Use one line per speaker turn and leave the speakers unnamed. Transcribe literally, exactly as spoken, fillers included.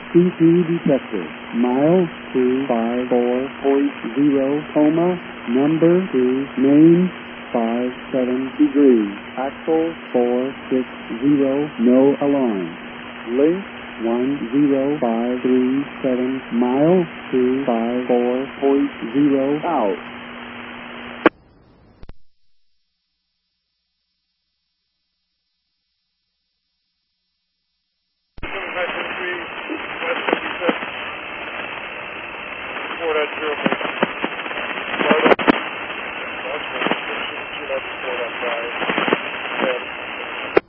C P detector. Mile two five four point zero, coma, number two, main five seven degrees, axle four six zero, no alarm. Link one zero five three seven, mile two five four point zero, out.
Four at zero.